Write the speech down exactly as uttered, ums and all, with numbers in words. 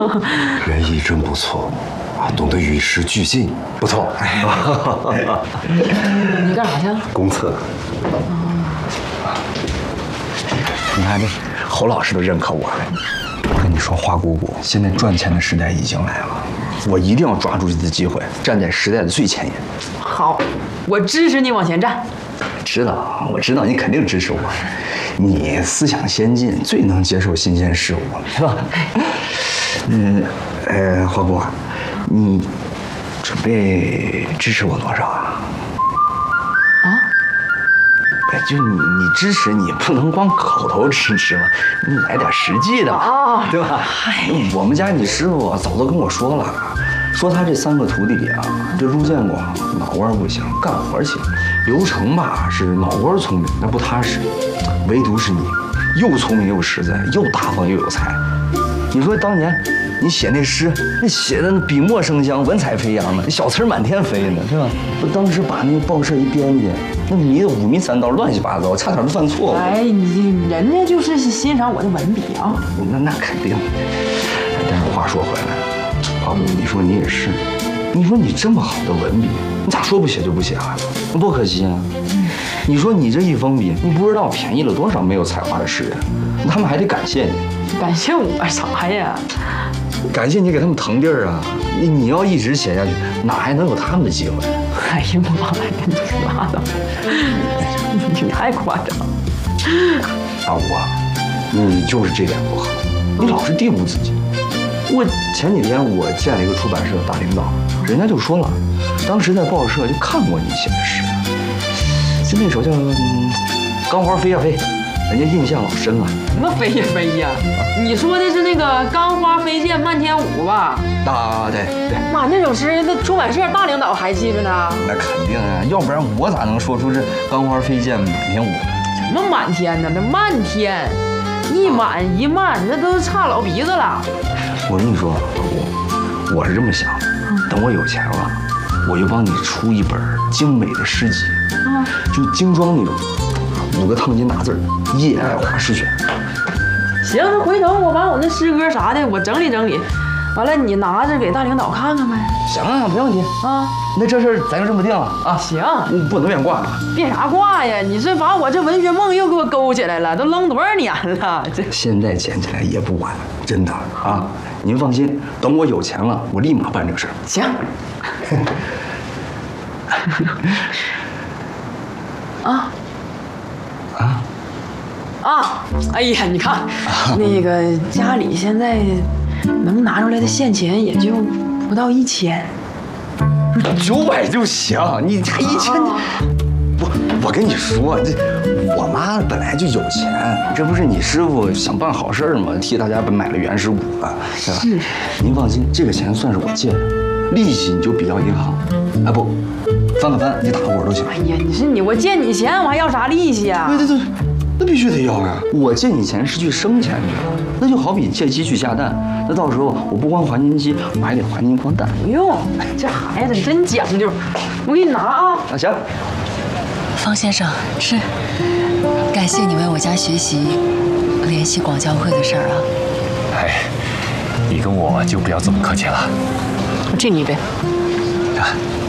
园艺真不错，啊，懂得与时俱进，不错。 你干啥去？ 公测。 你看这侯老师都认可我了。我跟你说，花姑姑，现在赚钱的时代已经来了，我一定要抓住这次机会，站在时代的最前沿。 好，我支持你往前站。 知道，我知道你肯定支持我。你思想先进，最能接受新鲜事物了，是吧？嗯，呃，花姑，你准备支持我多少啊？ 啊？ 就你，你支持你不能光口头支持嘛，你来点实际的嘛， 啊， 对吧？我们家你师傅早都跟我说了，说他这三个徒弟里啊，这陆建广脑瓜不行，干活行；刘成吧是脑瓜聪明，但不踏实；唯独是你，又聪明又实在，又大方又有才。你说当年你写那诗，那写的那笔墨生香，文采飞扬的，那小词满天飞呢，对吧？我当时把那个报社一编辑，那迷得五迷三道，乱七八糟，差点都犯错误。 哎，你人家就是欣赏我的文笔啊。 那那肯定。但是话说回来，花姑，你说你也是，你说你这么好的文笔，你咋说不写就不写啊？那多可惜啊！你说你这一封笔，你不知道便宜了多少没有才华的诗人，他们还得感谢你。 感谢我啥呀？ 感谢你给他们腾地儿啊！你你要一直写下去，哪还能有他们的机会？ 哎呀妈呀，你拉倒！你太夸张。 大吴啊，你就是这点不好，你老是玷污自己。我前几天我见了一个出版社的大领导，人家就说了，当时在报社就看过你写的诗，就那首叫《嗯、钢花飞呀飞》。人家印象老深了。 什么飞呀飞呀？你说的是那个钢花飞溅漫天舞吧？ 啊，对对。 妈，那首诗那出版社大领导还记着呢。 那肯定啊，要不然我咋能说出这钢花飞溅满天舞呢？ 什么满天呢？那漫天，一满一漫，那都差老鼻子了。 我跟你说，我我是这么想的，等我有钱了，我就帮你出一本精美的诗集，啊，就精装那种。五个烫金大字儿，叶爱华诗选。 行，那回头我把我那诗歌啥的我整理整理，完了你拿着给大领导看看呗。 行啊，没问题啊。那这事儿咱就这么定了啊。 行， 不能变卦了。 变啥卦呀？你这把我这文学梦又给我勾起来了，都扔多少年了？这现在捡起来也不晚，真的啊。您放心，等我有钱了，我立马办这个事儿。 行。啊。 啊啊！哎呀，你看，那个家里现在能拿出来的现钱也就不到一千， 九百就行。你这一千，我我跟你说，这我妈本来就有钱，这不是你师傅想办好事吗？替大家买了原始股了，对吧？是。您放心，这个钱算是我借的，利息你就比要银行。哎不。翻个番，你打个我都行。 哎呀，你是你，我借你钱，我还要啥利息啊？ 对对对，那必须得要呀！我借你钱是去生钱去，那就好比借鸡去下蛋，那到时候我不光还您鸡，我还得还您一筐蛋。 不用，这孩子真讲究，我给你拿啊。 啊行。 方先生，是，感谢你为我家学习联系广交会的事儿啊。 哎，你跟我就不要这么客气了。 我敬你一杯。 啊。